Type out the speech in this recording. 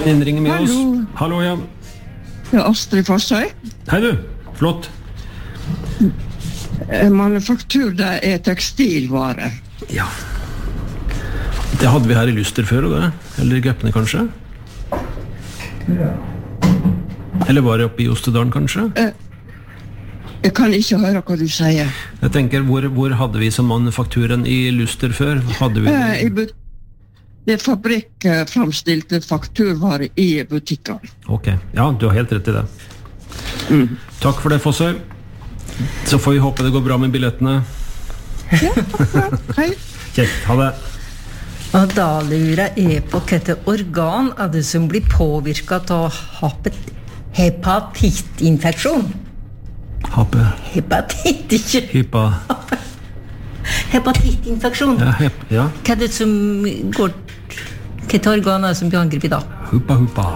En ringer med oss. Hallo, ja. Det Astrid Fossøy. Hei du, flott. Manufaktur, det tekstilvare. Ja. Det hadde vi her I Lyster før, og det. Eller I Gøpne, kanskje? Ja. Eller var det oppe I Ostedalen, kanskje? Jeg kan ikke høre hva du sier. Jeg tenker, hvor hadde vi som manufakturen I Lyster før? Hadde vi det fabrikkframstilte fakturvare I butikken. Ok, ja, du har helt rett I det. Takk for det, Fossøy. Så får vi håpe det går bra med billettene. Ja, bra. Hei. Kjekt, ha det. Og da lurer jeg på hvilke organ det som blir påvirket av hepatittinfeksjon. Hepatit, ikke? Hepatittinfeksjon. Ja. Hva det som går... Hvilke organer som blir angrepet da? Huppa.